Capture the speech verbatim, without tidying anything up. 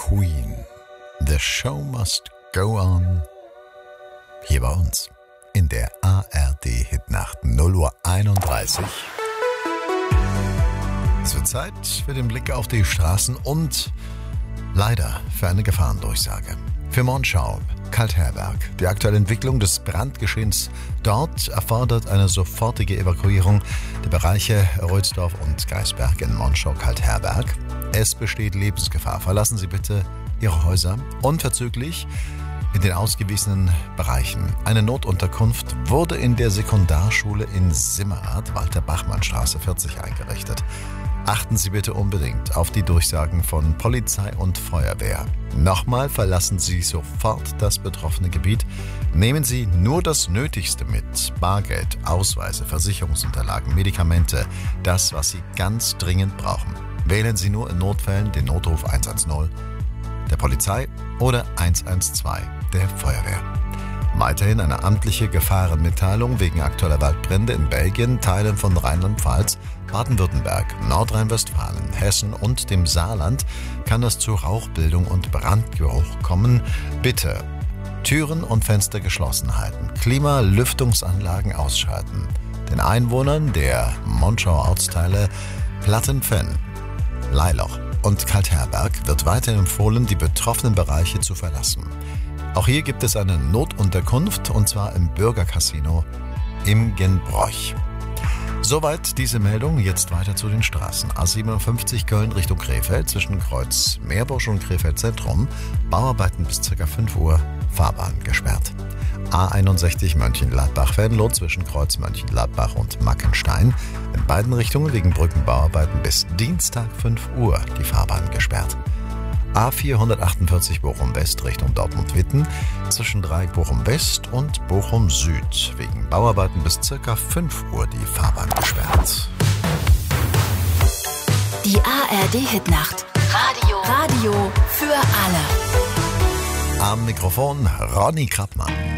Queen. The show must go on. Hier bei uns in der A R D-Hitnacht null Uhr einunddreißig. Es wird Zeit für den Blick auf die Straßen und leider für eine Gefahrendurchsage. Für Monschau, Kaltherberg. Die aktuelle Entwicklung des Brandgeschehens dort erfordert eine sofortige Evakuierung der Bereiche Rödsdorf und Geisberg in Monschau-Kaltherberg. Es besteht Lebensgefahr. Verlassen Sie bitte Ihre Häuser unverzüglich in den ausgewiesenen Bereichen. Eine Notunterkunft wurde in der Sekundarschule in Simmerath, Walter-Bachmann-Straße vierzig, eingerichtet. Achten Sie bitte unbedingt auf die Durchsagen von Polizei und Feuerwehr. Nochmal, verlassen Sie sofort das betroffene Gebiet. Nehmen Sie nur das Nötigste mit. Bargeld, Ausweise, Versicherungsunterlagen, Medikamente. Das, was Sie ganz dringend brauchen. Wählen Sie nur in Notfällen den Notruf eins eins null der Polizei oder eins eins zwei der Feuerwehr. Weiterhin eine amtliche Gefahrenmitteilung wegen aktueller Waldbrände in Belgien, Teilen von Rheinland-Pfalz, Baden-Württemberg, Nordrhein-Westfalen, Hessen und dem Saarland kann es zu Rauchbildung und Brandgeruch kommen. Bitte Türen und Fenster geschlossen halten, Klimalüftungsanlagen ausschalten. Den Einwohnern der Monschauer Ortsteile Plattenfenn, Leiloch und Kaltherberg wird weiterhin empfohlen, die betroffenen Bereiche zu verlassen. Auch hier gibt es eine Notunterkunft, und zwar im Bürgercasino im Genbroich. Soweit diese Meldung. Jetzt weiter zu den Straßen. A siebenundfünfzig Köln Richtung Krefeld zwischen Kreuz Meerbusch und Krefeld Zentrum. Bauarbeiten bis ca. fünf Uhr, Fahrbahn gesperrt. A einundsechzig Mönchengladbach-Venlo zwischen Kreuz Mönchengladbach und Mackenstein. In beiden Richtungen wegen Brückenbauarbeiten bis Dienstag fünf Uhr die Fahrbahn gesperrt. A vierhundertachtundvierzig Bochum West Richtung Dortmund-Witten zwischen Dreieck Bochum West und Bochum Süd. Wegen Bauarbeiten bis ca. fünf Uhr die Fahrbahn gesperrt. Die A R D-Hitnacht. Radio. Radio für alle. Am Mikrofon Ronny Krappmann.